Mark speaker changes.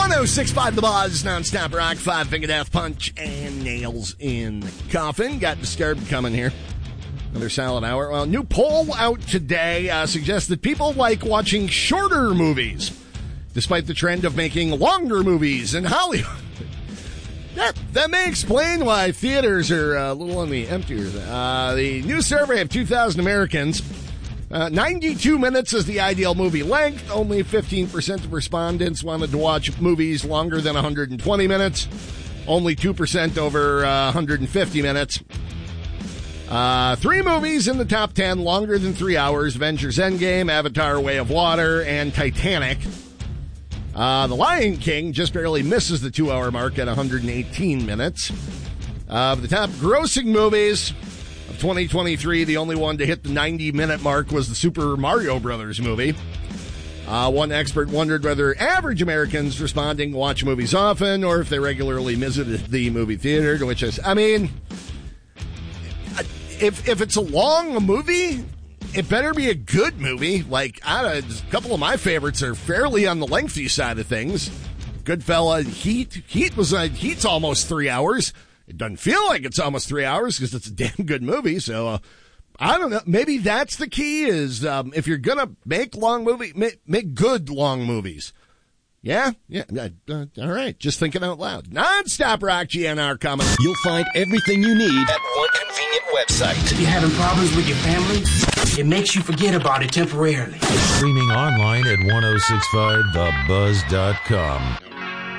Speaker 1: 106.5 The Buzz, non-stop rock, five-finger death punch, and nails in the coffin. Got Disturbed coming here. Another solid hour. Well, new poll out today suggests that people like watching shorter movies, despite the trend of making longer movies in Hollywood. That may explain why theaters are a little on the emptier side. The new survey of 2,000 Americans, 92 minutes is the ideal movie length. Only 15% of respondents wanted to watch movies longer than 120 minutes. Only 2% over 150 minutes. 3 movies in the top 10 longer than 3 hours: Avengers Endgame, Avatar Way of Water, and Titanic. The Lion King just barely misses the 2-hour mark at 118 minutes. Of the top grossing movies of 2023, the only one to hit the 90-minute mark was the Super Mario Brothers movie. One expert wondered whether average Americans responding watch movies often or if they regularly visited the movie theater, to which I mean, if it's a long movie, it better be a good movie. Like, a couple of my favorites are fairly on the lengthy side of things. Goodfella, Heat's almost 3 hours. It doesn't feel like it's almost 3 hours because it's a damn good movie. So, I don't know. Maybe that's the key is if you're going to make long movie, make good long movies. Yeah. All right. Just thinking out loud. Non-stop rock GNR coming.
Speaker 2: You'll find everything you need at one convenient website.
Speaker 3: You're having problems with your family? It makes you forget about it temporarily.
Speaker 4: Streaming online at 1065thebuzz.com.